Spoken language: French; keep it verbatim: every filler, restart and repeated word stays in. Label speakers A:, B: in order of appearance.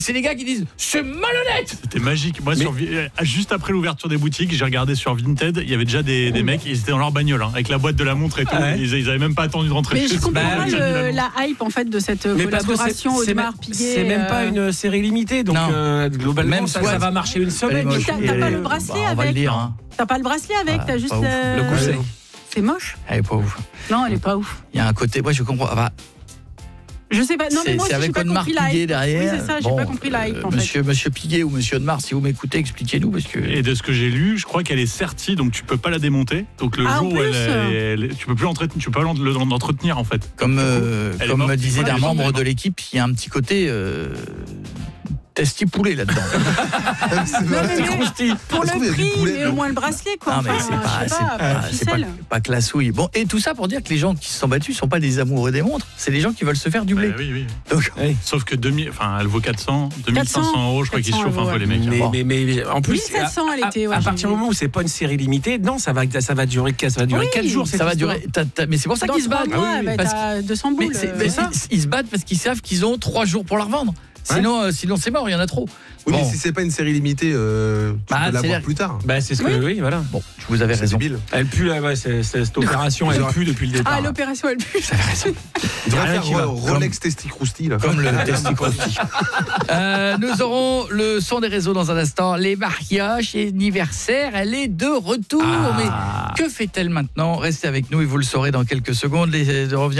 A: C'est les gars qui disent c'est malhonnête.
B: C'était magique. Moi,
C: Mais...
B: sur, juste après l'ouverture des boutiques, j'ai regardé sur Vinted. Il y avait déjà des, des mecs, ils étaient dans leur bagnole, hein, avec la boîte de la montre et tout.
C: Ouais.
B: Ils, ils avaient même pas attendu de rentrer
D: Mais
B: chez
D: je comprends
B: bah,
D: pas
B: oui,
D: le, la hype en fait de cette
C: Mais
D: collaboration
C: c'est, c'est
D: Audemars
C: même,
D: Piguet.
C: c'est même pas une série limitée, donc euh, globalement
A: Même
C: ça,
A: soit,
C: ça va marcher une semaine.
D: Mais t'as, t'as pas le bracelet
A: bah, on va
D: avec.
A: le dire, hein.
D: T'as pas le bracelet avec,
A: Ah,
D: t'as juste
A: pas ouf.
D: le.
C: Le gousset.
D: C'est moche.
A: Elle est pas ouf.
D: Non, elle est pas ouf.
A: Il y a un côté, moi je comprends. Ah bah,
D: Je sais pas. Non, mais
A: c'est,
D: moi
A: c'est
D: aussi, j'ai
A: avec
D: pas
A: Audemars
D: compris la
A: Piguet
D: hype.
A: derrière.
D: Oui, c'est ça, j'ai
A: Bon,
D: pas compris la hype
A: euh,
D: en fait.
A: monsieur, monsieur Piguet ou monsieur Audemars, si vous m'écoutez, expliquez-nous parce que.
B: Et de ce que j'ai lu, je crois qu'elle est sertie, donc tu peux pas la démonter. Donc le
D: Ah,
B: jour
D: en
B: où elle,
D: plus.
B: elle, elle- tu peux plus l'entretenir, tu peux pas l'en- l'entretenir en fait.
A: Comme, euh,
B: Elle est
A: comme
B: morte.
A: disait
B: Voilà,
A: un
B: elle est morte,
A: membre
B: elle est
A: de
B: morte.
A: l'équipe, il y a un petit côté euh, testi-poulet là-dedans.
E: C'est
D: Non,
E: vrai.
D: mais
C: croustille.
D: pour
E: Ça se trouve, il y
D: le
E: a du
D: prix,
E: poulet
D: mais
E: dedans.
D: au moins le bracelet quoi.
A: Non, mais
D: Enfin,
A: c'est pas,
D: je sais
A: c'est
D: pas,
A: pas, c'est pas,
D: ficelle.
A: pas que la souille. Bon, et tout ça pour dire que les gens qui se sont battus sont pas des amoureux des montres, c'est des gens qui veulent se faire du blé.
B: Bah, oui, oui.
A: Donc,
C: Oui.
B: Sauf que deux mille, enfin, elle vaut quatre cents, deux mille cinq
D: quatre cents
B: cents euros, je crois qu'ils se chauffent un peu les mecs.
C: Mais,
A: Bon.
C: mais, mais en plus,
D: mille sept cents, elle
C: à,
D: était, ouais,
C: à
D: j'ai
C: partir du
D: vu.
C: moment où c'est pas une série limitée, non, ça va, ça va durer, ça va durer
D: Oui,
C: quatre jours.
A: ça
C: cette
A: va
C: histoire.
A: durer. t'as- t'as- mais c'est pour ça
D: Dans
A: qu'ils se
D: trois
A: battent.
D: mois,
C: Ah oui,
D: bah,
A: parce
D: t'as deux cents
A: Mais,
D: boules.
A: c'est-
D: euh,
A: mais
D: ça.
A: ils, ils se battent parce qu'ils savent qu'ils ont trois jours pour la revendre. Sinon, euh, sinon c'est mort, il y en a trop.
E: Oui,
A: Bon.
E: mais si c'est pas une série limitée, euh, tu
A: Bah,
E: peux
A: c'est
E: l'avoir
A: la-
E: plus tard.
C: Bah, c'est ce que,
D: Oui.
C: oui, voilà.
A: Bon, vous avez
E: C'est
A: raison.
E: débile.
C: Elle pue, là, ouais, c'est, c'est- cette opération, elle pue depuis le départ.
D: Ah, l'opération elle pue.
A: Vous avez raison.
E: Il devrait
A: Rien
E: faire
A: qui va.
E: Ro- Rolex Testicrousti là.
A: Comme le testicrosti. euh, nous aurons le son des réseaux dans un instant. Les mariages et anniversaires, elle est de retour.
C: Ah.
A: Mais que fait-elle maintenant? Restez avec nous et vous le saurez dans quelques secondes. Les, de revenir